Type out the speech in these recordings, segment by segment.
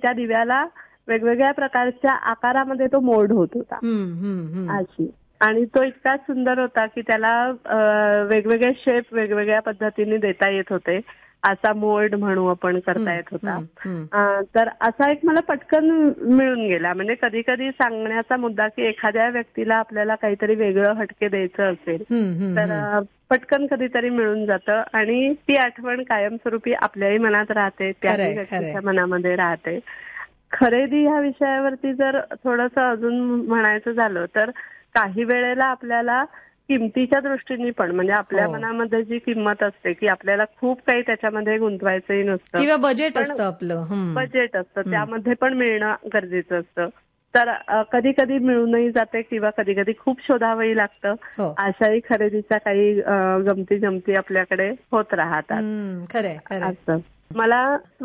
त्या दिव्याला वेगवेगळ्या प्रकारच्या आकारामध्ये तो मोल्ड होत होता अशी. आणि तो इतका सुंदर होता की त्याला वेगवेगळे शेप वेगवेगळ्या पद्धतीने देता येत होते. असा मोल्ड म्हणू आपण करता येत होता. तर असा एक मला पटकन मिळून गेला. म्हणजे कधी कधी सांगण्याचा मुद्दा की एखाद्या व्यक्तीला आपल्याला काहीतरी वेगळं हटके द्यायचं असेल तर पटकन कधीतरी मिळून जातं आणि ती आठवण कायमस्वरूपी आपल्याही मनात राहते, त्याही व्यक्तीच्या मनामध्ये राहते. खरेदी ह्या विषयावरती जर थोडंसं अजून म्हणायचं झालं तर काही वेळेला आपल्याला किमतीच्या दृष्टीने पण म्हणजे आपल्या मनामध्ये जी किंमत असते की आपल्याला खूप काही त्याच्यामध्ये गुंतवायचंही नसतं किंवा बजेट असतं आपलं, बजेट असतं, त्यामध्ये पण मिळणं गरजेचं असतं. तर कधी कधी मिळूनही जाते किंवा कधी कधी खूप शोधावंही लागतं. अशाही खरेदीच्या काही गमती जमती आपल्याकडे होत राहतात. असं मला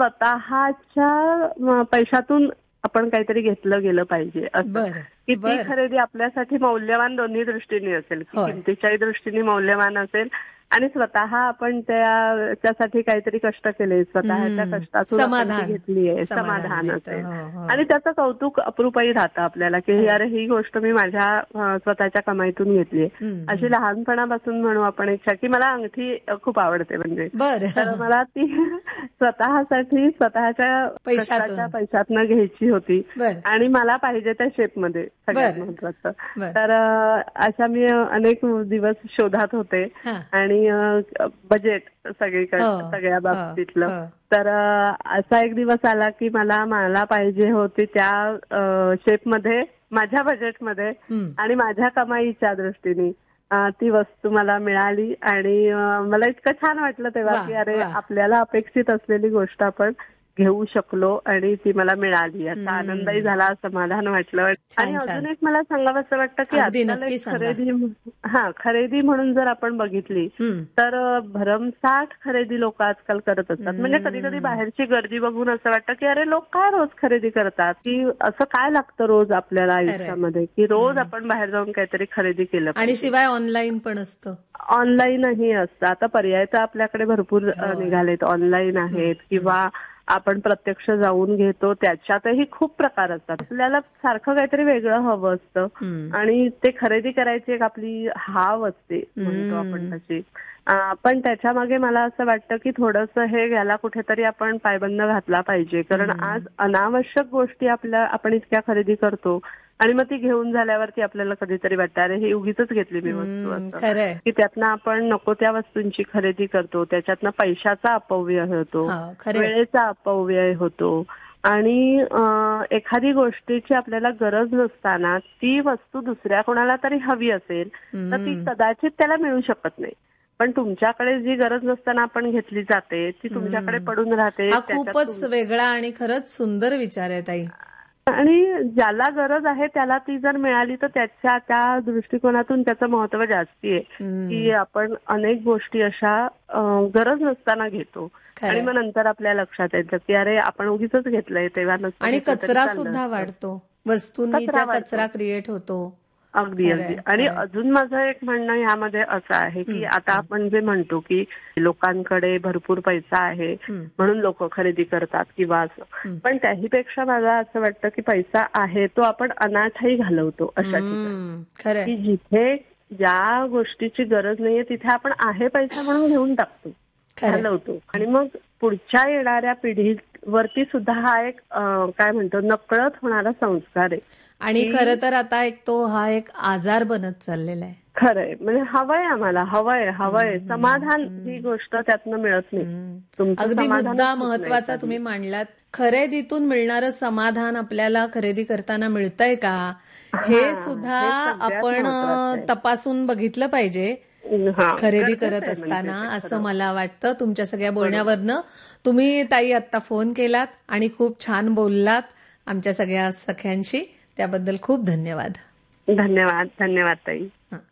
स्वतःच्या पैशातून आपण काहीतरी घेतलं गेलं पाहिजे असं की ती खरेदी आपल्यासाठी मौल्यवान दोन्ही दृष्टीने असेल, की किमतीच्याही दृष्टीने मौल्यवान असेल आणि स्वतः आपण त्यासाठी काहीतरी कष्ट केले, स्वतःच्या कष्टातून घेतली आहे, समाधान असेल आणि त्याचं कौतुक अप्रूपही राहतं आपल्याला की अरे ही गोष्ट मी माझ्या स्वतःच्या कमाईतून घेतली आहे. अशी लहानपणापासून म्हणू आपण इच्छा की मला अंगठी खूप आवडते म्हणजे तर मला ती स्वतःसाठी स्वतःच्या कष्टाच्या पैशातनं घ्यायची होती आणि मला पाहिजे त्या शेपमध्ये सगळ्यात महत्वाचं. तर अशा मी अनेक दिवस शोधात होते आणि बजेट सगळीकडे सगळ्या बाबतीतलं. तर असा एक दिवस आला की मला पाहिजे होती त्या शेपमध्ये, माझ्या बजेटमध्ये आणि माझ्या कमाईच्या दृष्टीने ती वस्तू मला मिळाली आणि मला इतकं छान वाटलं तेव्हा की अरे आपल्याला अपेक्षित असलेली गोष्ट आपण घेऊ शकलो आणि ती मला मिळाली. याचा आनंदही झाला, समाधान वाटलं. आणि अजून एक मला सांगावं असं वाटतं की आजकाल खरेदी म्हणून जर आपण बघितली तर भरमसाठ खरेदी लोक आजकाल करत असतात. म्हणजे कधी कधी बाहेरची गर्दी बघून असं वाटतं की अरे लोक काय रोज खरेदी करतात, की असं काय लागतं रोज आपल्याला आयुष्यामध्ये की रोज आपण बाहेर जाऊन काहीतरी खरेदी केलं आणि शिवाय ऑनलाईन पण असतं, ऑनलाईनही असतं. आता पर्याय तर आपल्याकडे भरपूर निघालेत, ऑनलाईन आहेत किंवा आपण प्रत्यक्ष जाऊन घेतो, त्याच्यातही खूप प्रकार असतात. आपल्याला सारखं काहीतरी वेगळं हवं असतं आणि ते खरेदी करायची एक आपली हाव असते म्हणतो आपण तशी. पण त्याच्या मागे मला असं वाटतं की थोडंसं याला कुठेतरी आपण पायबंद घातला पाहिजे. कारण आज अनावश्यक गोष्टी आपण इतक्या खरेदी करतो आणि मग ती घेऊन झाल्यावरती आपल्याला कधीतरी वाटतं अरे ही उगीच घेतली मी वस्तू, असं की त्यातनं आपण नको त्या वस्तूंची खरेदी करतो, त्याच्यातनं पैशाचा अपव्यय होतो, वेळेचा अपव्यय होतो आणि एखादी गोष्टीची आपल्याला गरज नसताना ती वस्तू दुसऱ्या कोणाला तरी हवी असेल तर ती कदाचित त्याला मिळू शकत नाही. पण तुमच्याकडे जी गरज नसताना आपण घेतली जाते ती तुमच्याकडे पडून राहते. हा खूपच वेगळा आणि खरंच सुंदर विचार आहे ताई. आणि ज्याला गरज आहे त्याला ती जर मिळाली तर त्या दृष्टिकोनातून त्याचं महत्व जास्ती आहे की आपण अनेक गोष्टी अशा गरज नसताना घेतो आणि मग नंतर आपल्या लक्षात येतं की अरे आपण उगीच घेतलंय तेव्हा नसतं. आणि कचरा सुद्धा वाढतो, वस्तूंनी कचरा क्रिएट होतो. अगदी अगदी. आणि अजून माझं एक म्हणणं ह्यामध्ये असं आहे की आता आपण जे म्हणतो की लोकांकडे भरपूर पैसा आहे म्हणून लोक खरेदी करतात किंवा असं, पण त्याहीपेक्षा मला असं वाटतं की पैसा आहे तो आपण अनाथही घालवतो अशा ठिकाणी की जिथे ज्या गोष्टीची गरज नाहीये तिथे आपण आहे पैसा म्हणून घेऊन टाकतो, घालवतो आणि मग पुढच्या येणाऱ्या पिढीवरती सुद्धा हा एक काय म्हणतो नकळत होणारा संस्कार आहे. आणि खरं तर आता हा एक आजार बनत चाललेला आहे. खरंय, म्हणजे आम्हाला हवंय समाधान, ही गोष्ट त्यातनं मिळत नाही. अगदी मुद्दा महत्वाचा तुम्ही मांडलात. खरेदीतून मिळणारं समाधान आपल्याला खरेदी करताना मिळतंय का हे सुद्धा आपण तपासून बघितलं पाहिजे खरेदी करत असताना, असं मला वाटतं. तुमच्या सगळ्या बोलण्यावरनं तुम्ही ताई आता फोन केलात आणि खूप छान बोललात आमच्या सगळ्या सख्यांशी, त्याबद्दल खूप धन्यवाद. धन्यवाद ताई.